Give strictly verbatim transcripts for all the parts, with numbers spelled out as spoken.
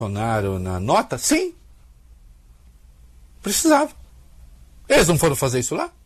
Bolsonaro na nota? Sim. Precisava. Eles não foram fazer isso lá?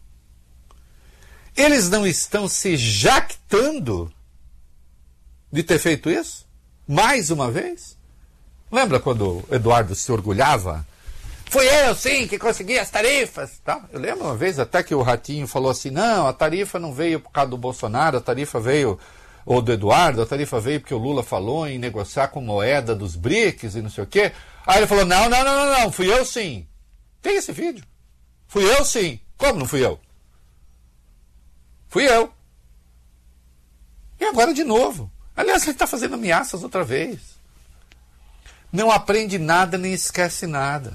Eles não estão se jactando de ter feito isso? Mais uma vez? Lembra quando o Eduardo se orgulhava? Fui eu, sim, que consegui as tarifas. Tá? Eu lembro uma vez até que o Ratinho falou assim, não, a tarifa não veio por causa do Bolsonaro, a tarifa veio, ou do Eduardo, a tarifa veio porque o Lula falou em negociar com moeda dos B R I C S e não sei o quê. Aí ele falou, não, não, não, não, não, fui eu sim. Tem esse vídeo. Fui eu sim. Como não fui eu? Fui eu. E agora de novo. Aliás, ele está fazendo ameaças outra vez. Não aprende nada nem esquece nada.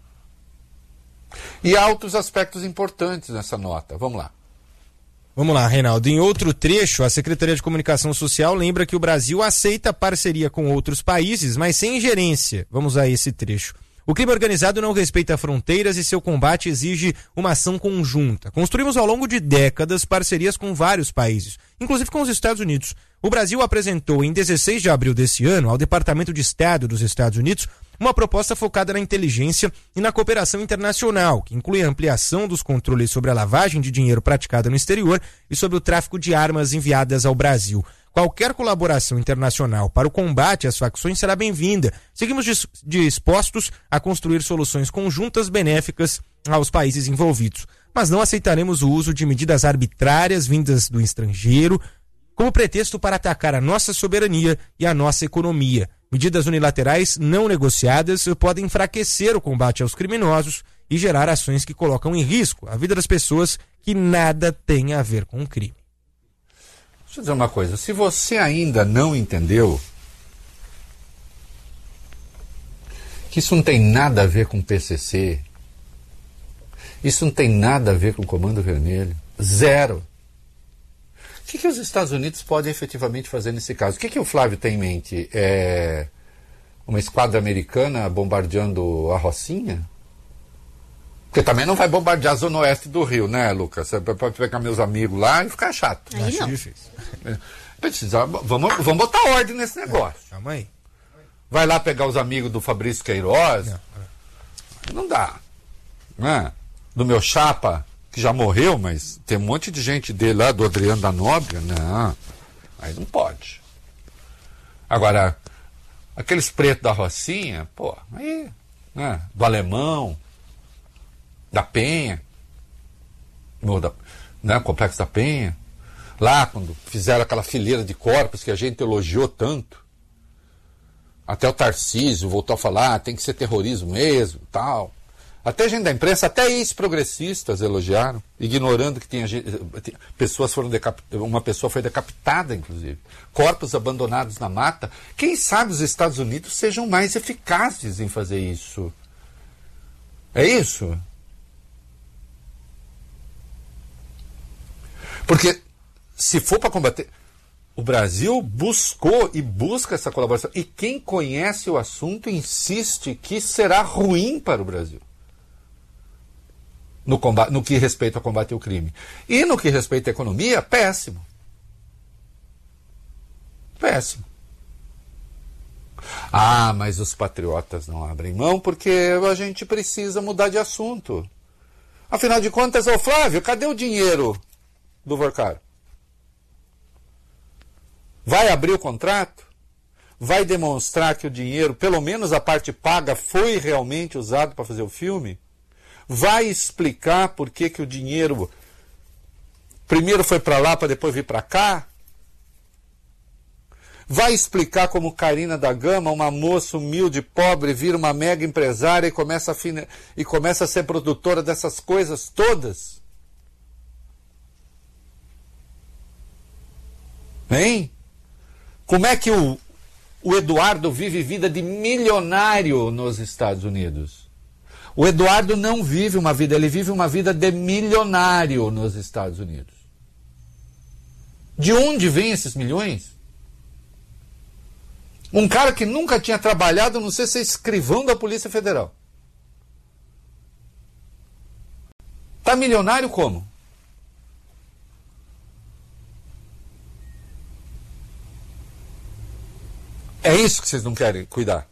E há outros aspectos importantes nessa nota. Vamos lá. Vamos lá, Reinaldo. Em outro trecho, a Secretaria de Comunicação Social lembra que o Brasil aceita parceria com outros países, mas sem ingerência. Vamos a esse trecho. O crime organizado não respeita fronteiras e seu combate exige uma ação conjunta. Construímos ao longo de décadas parcerias com vários países, inclusive com os Estados Unidos. O Brasil apresentou em dezesseis de abril desse ano ao Departamento de Estado dos Estados Unidos uma proposta focada na inteligência e na cooperação internacional, que inclui a ampliação dos controles sobre a lavagem de dinheiro praticada no exterior e sobre o tráfico de armas enviadas ao Brasil. Qualquer colaboração internacional para o combate às facções será bem-vinda. Seguimos dis- dispostos a construir soluções conjuntas benéficas aos países envolvidos, mas não aceitaremos o uso de medidas arbitrárias vindas do estrangeiro como pretexto para atacar a nossa soberania e a nossa economia. Medidas unilaterais não negociadas podem enfraquecer o combate aos criminosos e gerar ações que colocam em risco a vida das pessoas que nada têm a ver com o crime. Deixa eu dizer uma coisa, se você ainda não entendeu que isso não tem nada a ver com o P C C, isso não tem nada a ver com o Comando Vermelho, zero. O que, que os Estados Unidos podem efetivamente fazer nesse caso? O que, que o Flávio tem em mente? É uma esquadra americana bombardeando a Rocinha? Porque também não vai bombardear a zona oeste do Rio, né, Lucas? Você pode pegar meus amigos lá e ficar chato. Aí não. Precisa, vamos, vamos botar ordem nesse negócio. É, calma aí. Vai lá pegar os amigos do Fabrício Queiroz. Não, não dá. Né? Do meu chapa, que já morreu, mas tem um monte de gente dele lá, do Adriano da Nóbrega. Não, aí não pode. Agora, aqueles pretos da Rocinha, pô, aí, né? Do Alemão, da Penha, da, né, Complexo da Penha, lá quando fizeram aquela fileira de corpos que a gente elogiou tanto, até o Tarcísio voltou a falar, ah, tem que ser terrorismo mesmo, tal. Até gente da imprensa, até ex-progressistas elogiaram, ignorando que tinha gente, pessoas foram decapitadas, uma pessoa foi decapitada, inclusive. Corpos abandonados na mata. Quem sabe os Estados Unidos sejam mais eficazes em fazer isso. É isso? Porque se for para combater, o Brasil buscou e busca essa colaboração. E quem conhece o assunto insiste que será ruim para o Brasil. No, combate, no que respeita a combater o crime. E no que respeita à economia, péssimo. Péssimo. Ah, mas os patriotas não abrem mão porque a gente precisa mudar de assunto. Afinal de contas, ô Flávio, cadê o dinheiro do Vorcaro? Vai abrir o contrato? Vai demonstrar que o dinheiro, pelo menos a parte paga, foi realmente usado para fazer o filme? Vai explicar por que, que o dinheiro primeiro foi para lá para depois vir para cá? Vai explicar como Karina da Gama, uma moça humilde, pobre, vira uma mega empresária e começa a, fina... e começa a ser produtora dessas coisas todas? Hein? Como é que o, o Eduardo vive vida de milionário nos Estados Unidos? O Eduardo não vive uma vida, ele vive uma vida de milionário nos Estados Unidos. De onde vêm esses milhões? Um cara que nunca tinha trabalhado, não sei se é escrivão da Polícia Federal. Tá milionário como? É isso que vocês não querem cuidar.